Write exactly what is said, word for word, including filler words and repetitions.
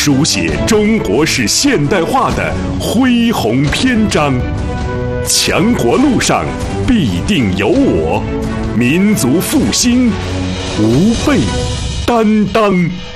书写中国式现代化的恢宏篇章。强国路上必定有我，民族复兴无备担当。